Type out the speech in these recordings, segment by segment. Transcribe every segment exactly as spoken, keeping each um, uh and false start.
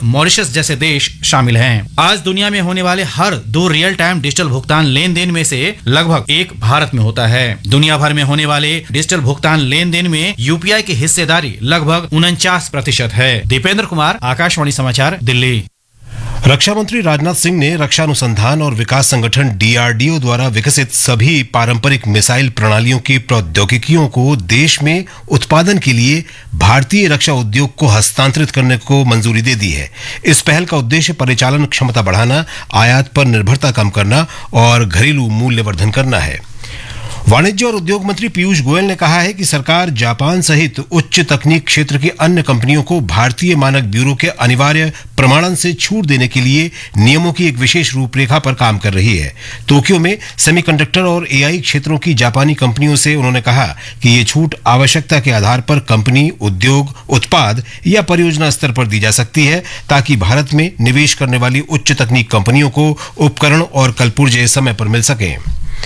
Mauritius जैसे देश शामिल हैं। आज दुनिया में होने वाले हर दो रियल टाइम डिजिटल भुगतान लेन देन में से लगभग एक भारत में होता है। दुनिया भर में होने वाले डिजिटल भुगतान लेन देन में यूपीआई की हिस्सेदारी लगभग उनचास प्रतिशत है। दीपेंद्र कुमार, आकाशवाणी समाचार, दिल्ली। रक्षा मंत्री राजनाथ सिंह ने रक्षा अनुसंधान और विकास संगठन डीआरडीओ द्वारा विकसित सभी पारंपरिक मिसाइल प्रणालियों की प्रौद्योगिकियों को देश में उत्पादन के लिए भारतीय रक्षा उद्योग को हस्तांतरित करने को मंजूरी दे दी है। इस पहल का उद्देश्य परिचालन क्षमता बढ़ाना, आयात पर निर्भरता कम करना और घरेलू मूल्यवर्धन करना है। वाणिज्य और उद्योग मंत्री पीयूष गोयल ने कहा है कि सरकार जापान सहित उच्च तकनीक क्षेत्र की अन्य कंपनियों को भारतीय मानक ब्यूरो के अनिवार्य प्रमाणन से छूट देने के लिए नियमों की एक विशेष रूपरेखा पर काम कर रही है। टोक्यो में सेमीकंडक्टर और एआई क्षेत्रों की जापानी कंपनियों से उन्होंने कहा कि ये छूट आवश्यकता के आधार पर कंपनी, उद्योग, उत्पाद या परियोजना स्तर पर दी जा सकती है, ताकि भारत में निवेश करने वाली उच्च तकनीक कंपनियों को उपकरण और कलपुर्जे समय पर मिल सकें।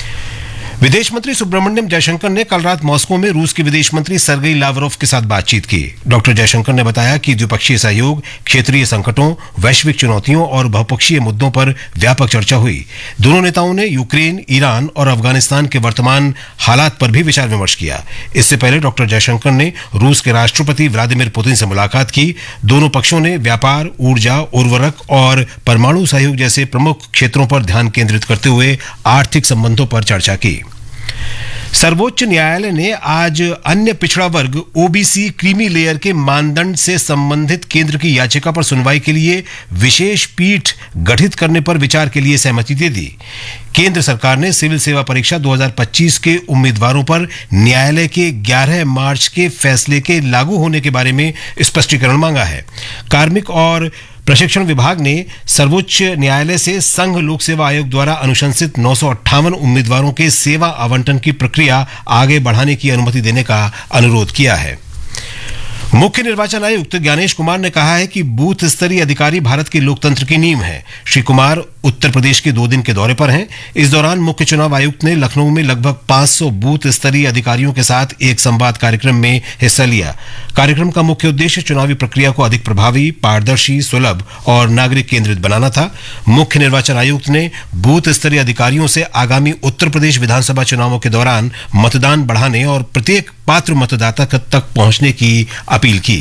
विदेश मंत्री सुब्रमण्यम जयशंकर ने कल रात मॉस्को में रूस के विदेश मंत्री सर्गेई लावरोव के साथ बातचीत की। डॉक्टर जयशंकर ने बताया कि द्विपक्षीय सहयोग, क्षेत्रीय संकटों, वैश्विक चुनौतियों और बहुपक्षीय मुद्दों पर व्यापक चर्चा हुई। दोनों नेताओं ने यूक्रेन, ईरान और अफगानिस्तान के वर्तमान हालात पर भी विचार विमर्श किया। इससे पहले डॉक्टर जयशंकर ने रूस के राष्ट्रपति व्लादिमीर पुतिन से मुलाकात की। दोनों पक्षों ने व्यापार, ऊर्जा, उर्वरक और परमाणु सहयोग जैसे प्रमुख क्षेत्रों पर ध्यान केंद्रित करते हुए आर्थिक संबंधों पर चर्चा की। सर्वोच्च न्यायालय ने आज अन्य पिछड़ा वर्ग ओबीसी क्रीमी लेयर के मानदंड से संबंधित केंद्र की याचिका पर सुनवाई के लिए विशेष पीठ गठित करने पर विचार के लिए सहमति दे दी। केंद्र सरकार ने सिविल सेवा परीक्षा दो हज़ार पच्चीस के उम्मीदवारों पर न्यायालय के ग्यारह मार्च के फैसले के लागू होने के बारे में स्पष्टीकरण मांगा है। कार्मिक और प्रशिक्षण विभाग ने सर्वोच्च न्यायालय से संघ लोक सेवा आयोग द्वारा अनुशंसित नौ सौ अट्ठावन उम्मीदवारों के सेवा आवंटन की प्रक्रिया आगे बढ़ाने की अनुमति देने का अनुरोध किया है। मुख्य निर्वाचन आयुक्त ज्ञानेश कुमार ने कहा है कि बूथ स्तरीय अधिकारी भारत के लोकतंत्र की नींव है। श्री कुमार उत्तर प्रदेश के दो दिन के दौरे पर हैं। इस दौरान मुख्य चुनाव आयुक्त ने लखनऊ में लगभग पाँच सौ बूथ स्तरीय अधिकारियों के साथ एक संवाद कार्यक्रम में हिस्सा लिया। कार्यक्रम का मुख्य उद्देश्य चुनावी प्रक्रिया को अधिक प्रभावी, पारदर्शी, सुलभ और नागरिक केंद्रित बनाना था। मुख्य निर्वाचन आयुक्त ने बूथ स्तरीय अधिकारियों से आगामी उत्तर प्रदेश विधानसभा चुनावों के दौरान मतदान बढ़ाने और प्रत्येक पात्र मतदाता तक पहुंचने की अपील की।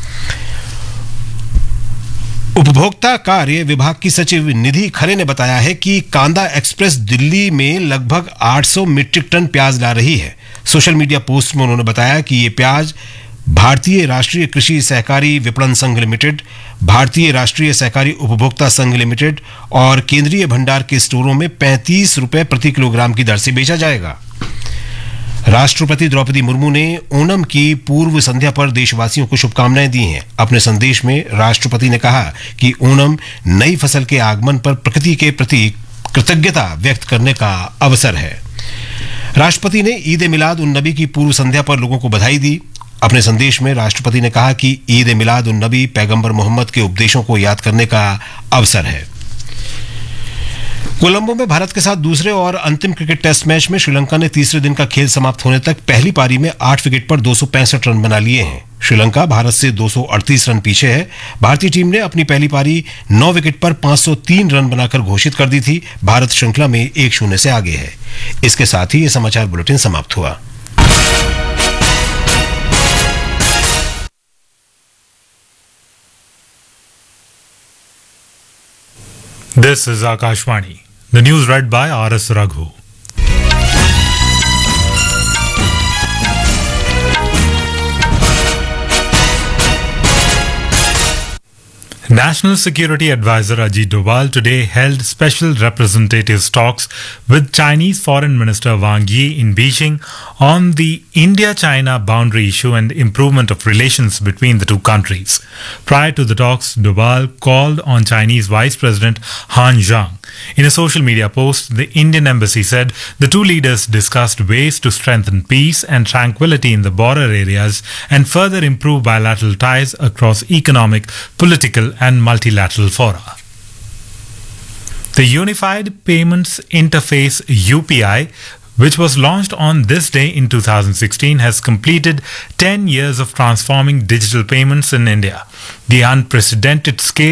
उपभोक्ता कार्य विभाग की सचिव निधि खरे ने बताया है कि कांदा एक्सप्रेस दिल्ली में लगभग आठ सौ मीट्रिक टन प्याज ला रही है। सोशल मीडिया पोस्ट में उन्होंने बताया कि ये प्याज भारतीय राष्ट्रीय कृषि सहकारी विपणन संघ लिमिटेड, भारतीय राष्ट्रीय सहकारी उपभोक्ता संघ लिमिटेड और केंद्रीय भंडार के स्टोरों में पैंतीस रुपए प्रति किलोग्राम की दर से बेचा जाएगा। राष्ट्रपति द्रौपदी मुर्मू ने ओणम की पूर्व संध्या पर देशवासियों को शुभकामनाएं दी हैं। अपने संदेश में राष्ट्रपति ने कहा कि ओणम नई फसल के आगमन पर प्रकृति के प्रति कृतज्ञता व्यक्त करने का अवसर है। राष्ट्रपति ने ईद ए मिलाद उन नबी की पूर्व संध्या पर लोगों को बधाई दी। अपने संदेश में राष्ट्रपति ने कहा कि ईद ए मिलाद उन नबी पैगंबर मोहम्मद के उपदेशों को याद करने का अवसर है। कोलंबो में भारत के साथ दूसरे और अंतिम क्रिकेट टेस्ट मैच में श्रीलंका ने तीसरे दिन का खेल समाप्त होने तक पहली पारी में आठ विकेट पर दो सौ पैंसठ रन बना लिए हैं। श्रीलंका भारत से दो सौ अड़तीस रन पीछे है। भारतीय टीम ने अपनी पहली पारी नौ विकेट पर पाँच सौ तीन रन बनाकर घोषित कर दी थी। भारत श्रृंखला में एक शून्य से आगे है। इसके साथ ही ये समाचार बुलेटिन समाप्त हुआ। This is Akashvani. The news read by R S Raghu. National Security Advisor Ajit Doval today held special representative talks with Chinese Foreign Minister Wang Yi in Beijing on the India-China boundary issue and improvement of relations between the two countries. Prior to the talks, Doval called on Chinese Vice President Han Zhang. In a social media post, the Indian embassy said the two leaders discussed ways to strengthen peace and tranquility in the border areas and further improve bilateral ties across economic, political and multilateral fora. The Unified Payments Interface U P I, which was launched on this day in two thousand sixteen, has completed ten years of transforming digital payments in India. The unprecedented scale